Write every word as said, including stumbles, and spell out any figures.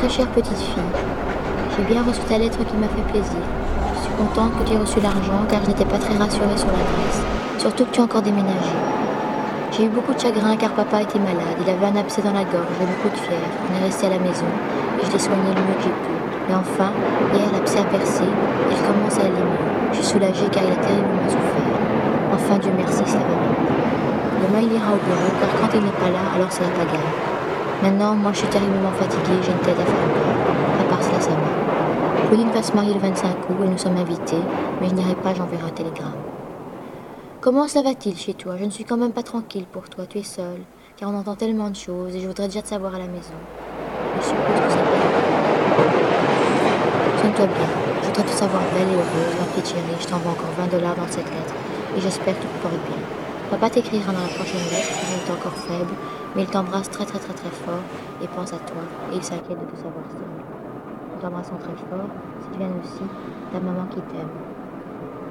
très chère petite fille, j'ai bien reçu ta lettre qui m'a fait plaisir. Je suis contente que tu aies reçu l'argent car je n'étais pas très rassurée sur l'adresse. Surtout que tu as encore déménagé. J'ai eu beaucoup de chagrin car papa était malade, il avait un abcès dans la gorge et beaucoup de fièvre. On est resté à la maison et je l'ai soigné le mieux que j'ai pu. Et enfin, hier l'abcès a percé et il commence à aller mieux. Je suis soulagée car il a terriblement souffert. Enfin, Dieu merci, ça va mieux. Demain il ira au bureau car quand il n'est pas là, alors c'est la pagaille. Maintenant, moi je suis terriblement fatiguée, j'ai une tête à faire peur. À part cela, ça va. Claudine va se marier le vingt-cinq août et nous sommes invités, mais je n'irai pas, j'enverrai un télégramme. Comment cela va-t-il chez toi? Je ne suis quand même pas tranquille pour toi, tu es seule, car on entend tellement de choses et je voudrais déjà te savoir à la maison. Je suppose que ça va. Tiens-toi bien, je voudrais te savoir belle et heureuse, ma petite chérie, je t'envoie encore vingt dollars dans cette lettre et j'espère que tu te portes bien. Papa t'écrira dans la prochaine lettre car il est encore faible, mais il t'embrasse très très très très fort et pense à toi et il s'inquiète de te savoir seule. Nous t'embrassons très fort, Sylviane aussi, ta maman qui t'aime.